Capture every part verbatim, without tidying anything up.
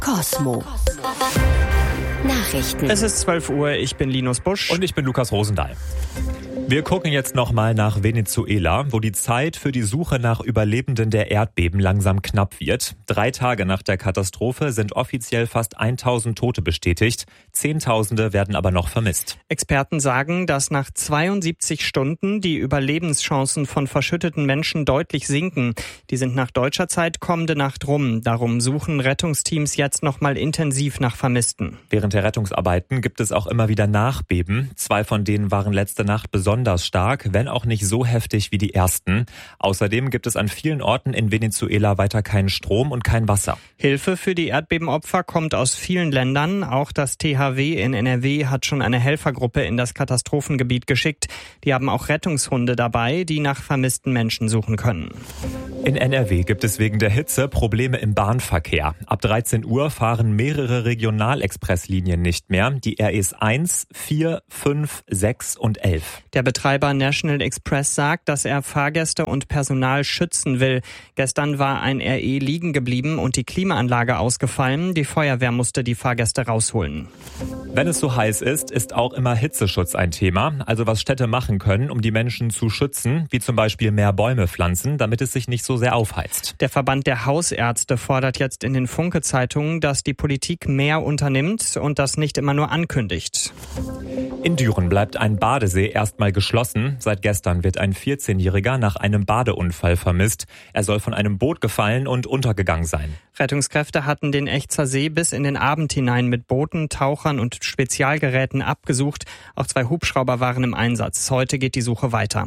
Kosmo. Nachrichten. Es ist zwölf Uhr, ich bin Linus Busch. Und ich bin Lukas Rosendahl. Wir gucken jetzt nochmal nach Venezuela, wo die Zeit für die Suche nach Überlebenden der Erdbeben langsam knapp wird. Drei Tage nach der Katastrophe sind offiziell fast tausend Tote bestätigt. Zehntausende werden aber noch vermisst. Experten sagen, dass nach zweiundsiebzig Stunden die Überlebenschancen von verschütteten Menschen deutlich sinken. Die sind nach deutscher Zeit kommende Nacht rum. Darum suchen Rettungsteams jetzt nochmal intensiv nach Vermissten. Während der Rettungsarbeiten gibt es auch immer wieder Nachbeben. Zwei von denen waren letzte Nacht besonders stark, wenn auch nicht so heftig wie die ersten. Außerdem gibt es an vielen Orten in Venezuela weiter keinen Strom und kein Wasser. Hilfe für die Erdbebenopfer kommt aus vielen Ländern. Auch das T H W in N R W hat schon eine Helfergruppe in das Katastrophengebiet geschickt. Die haben auch Rettungshunde dabei, die nach vermissten Menschen suchen können. In N R W gibt es wegen der Hitze Probleme im Bahnverkehr. Ab dreizehn Uhr fahren mehrere Regionalexpresslinien nicht mehr. Die R Es eins, vier, fünf, sechs und elf. Der Betreiber National Express sagt, dass er Fahrgäste und Personal schützen will. Gestern war ein R E liegen geblieben und die Klimaanlage ausgefallen. Die Feuerwehr musste die Fahrgäste rausholen. Wenn es so heiß ist, ist auch immer Hitzeschutz ein Thema. Also was Städte machen können, um die Menschen zu schützen, wie zum Beispiel mehr Bäume pflanzen, damit es sich nicht so sehr aufheizt. Der Verband der Hausärzte fordert jetzt in den Funke-Zeitungen, dass die Politik mehr unternimmt und das nicht immer nur ankündigt. In Düren bleibt ein Badesee erstmal geschlossen. Seit gestern wird ein vierzehnjähriger nach einem Badeunfall vermisst. Er soll von einem Boot gefallen und untergegangen sein. Rettungskräfte hatten den Echzer See bis in den Abend hinein mit Booten, Tauchern und Spezialgeräten abgesucht. Auch zwei Hubschrauber waren im Einsatz. Heute geht die Suche weiter.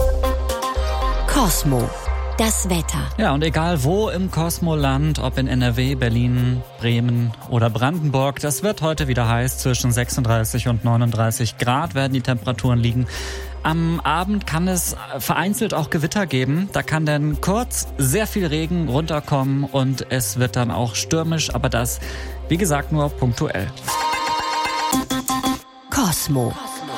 Kosmo. Das Wetter. Ja, und egal wo im Kosmoland, ob in N R W, Berlin, Bremen oder Brandenburg, das wird heute wieder heiß. Zwischen sechsunddreißig und neununddreißig Grad werden die Temperaturen liegen. Am Abend kann es vereinzelt auch Gewitter geben. Da kann dann kurz sehr viel Regen runterkommen und es wird dann auch stürmisch, aber das, wie gesagt, nur punktuell. Kosmo.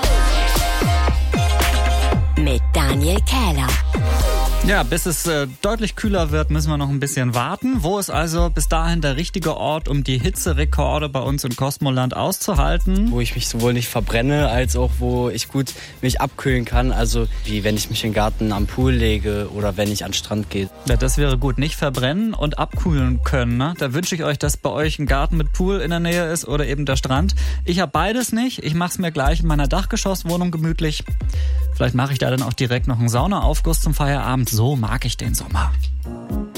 Mit Daniel Kähler. Ja, bis es äh, deutlich kühler wird, müssen wir noch ein bisschen warten. Wo ist also bis dahin der richtige Ort, um die Hitzerekorde bei uns in Kosmoland auszuhalten? Wo ich mich sowohl nicht verbrenne, als auch wo ich gut mich abkühlen kann. Also wie wenn ich mich in den Garten am Pool lege oder wenn ich an den Strand gehe. Ja, das wäre gut. Nicht verbrennen und abkühlen können. Ne? Da wünsche ich euch, dass bei euch ein Garten mit Pool in der Nähe ist oder eben der Strand. Ich habe beides nicht. Ich mache es mir gleich in meiner Dachgeschosswohnung gemütlich. Vielleicht mache ich da dann auch direkt noch einen Saunaaufguss zum Feierabend. So mag ich den Sommer.